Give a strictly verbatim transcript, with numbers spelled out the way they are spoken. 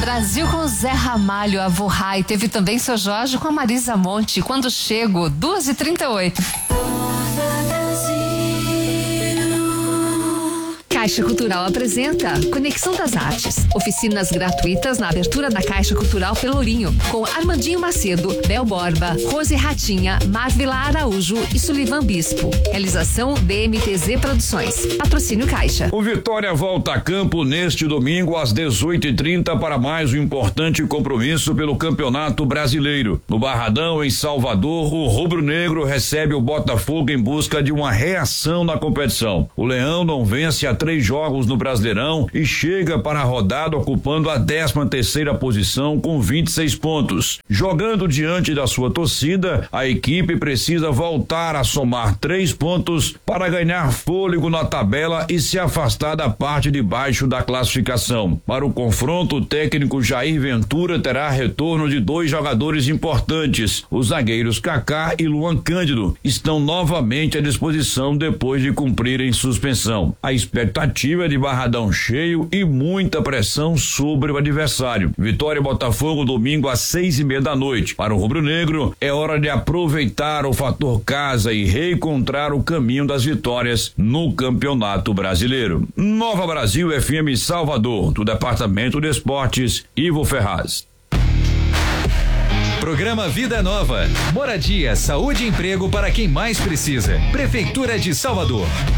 Brasil com Zé Ramalho, a Vorrai. Teve também Seu Jorge com a Marisa Monte. Quando Chego, duas e trinta e oito. Caixa Cultural apresenta Conexão das Artes. Oficinas gratuitas na abertura da Caixa Cultural Pelourinho, com Armandinho Macedo, Bel Borba, Rose Ratinha, Marvila Araújo e Sullivan Bispo. Realização B M T Z Produções. Patrocínio Caixa. O Vitória volta a campo neste domingo às dezoito e trinta para mais um importante compromisso pelo Campeonato Brasileiro. No Barradão, em Salvador, o Rubro Negro recebe o Botafogo em busca de uma reação na competição. O Leão não vence a três jogos no Brasileirão e chega para a rodada ocupando a décima terceira posição com vinte e seis pontos. Jogando diante da sua torcida, a equipe precisa voltar a somar três pontos para ganhar fôlego na tabela e se afastar da parte de baixo da classificação. Para o confronto, o técnico Jair Ventura terá retorno de dois jogadores importantes. Os zagueiros Kaká e Luan Cândido estão novamente à disposição depois de cumprirem suspensão. A expectativa de Barradão cheio e muita pressão sobre o adversário. Vitória e Botafogo domingo às seis e meia da noite. Para o Rubro Negro, é hora de aproveitar o fator casa e reencontrar o caminho das vitórias no Campeonato Brasileiro. Nova Brasil F M Salvador, do Departamento de Esportes, Ivo Ferraz. Programa Vida Nova. Moradia, saúde e emprego para quem mais precisa. Prefeitura de Salvador.